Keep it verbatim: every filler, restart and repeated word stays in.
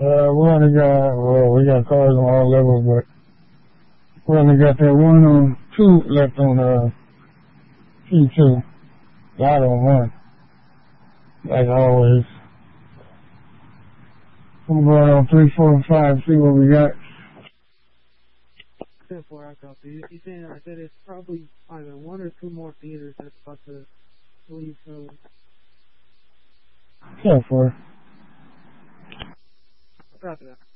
Uh, we only got, well, we got cars on all levels, but we only got that one on two left on, uh, T two. Not on one. Like always. I'm going on three, four, and five, see what we got. ten four, I copy. He's saying I said it's probably either one or two more theaters that's about to leave Philly. ten four. Copy that.